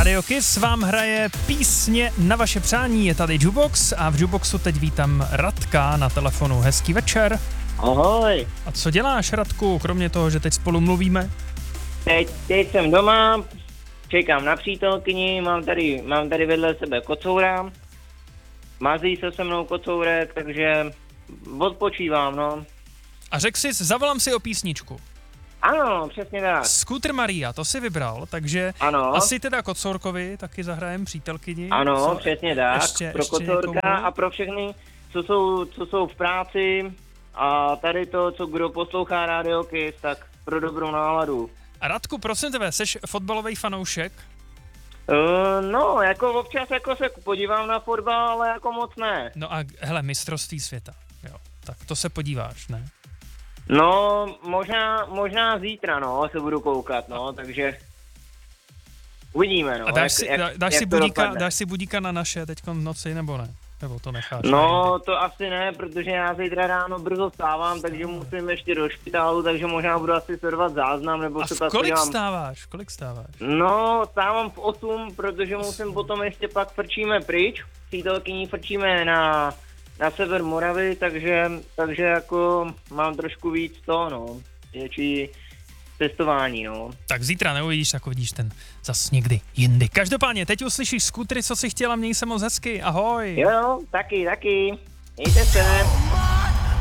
Radio Kiss vám hraje písně na vaše přání, je tady Jukebox a v Jukeboxu teď vítám Radka na telefonu. Hezký večer. Ahoj. A co děláš, Radku, kromě toho, že teď spolu mluvíme? Teď jsem doma, čekám na přítelkyni, mám tady vedle sebe kocoura, mazí se mnou kocourek, takže odpočívám, no. A řekl jsi, zavolám si o písničku. Ano, přesně tak. Scooter Maria, to si vybral, takže ano. Asi teda kocourkovi taky zahrajem přítelkyni. Ano, co? přesně tak, pro kocourka někomu? A pro všechny, co jsou v práci a tady to, co kdo poslouchá Radio Kiss, tak pro dobrou náladu. A Radku, prosím tebe, seš fotbalový fanoušek? No, jako občas jako se podívám na fotbal, ale jako moc ne. No a hele, mistrovství světa, jo, tak to se podíváš, ne? No, možná zítra, no, se budu koukat, no, takže uvidíme, no. A dáš si budíka na naše teďko v noci, nebo ne? Nebo to necháš? No, to asi ne, protože já zítra ráno brzo vstávám, takže musím ještě do špitálu, takže možná budu asi sledovat záznam, nebo a se tak kolik podívám. vstáváš? No, vstávám v 8, protože musím potom ještě pak frčíme pryč, přítelkyní frčíme na sever Moravy, takže jako mám trošku víc to, no, větší testování, no. Tak zítra neuvidíš, tak uvidíš ten zas někdy jindy. Každopádně, teď uslyšíš Skútry, co si chtěla, měj se moc hezky, ahoj. Jo, taky, mějte se.